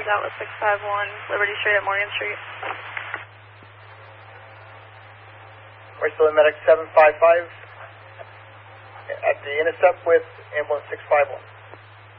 out with 651 Liberty Street at Morgan Street. We're still in medic 755 at the intercept with ambulance 651.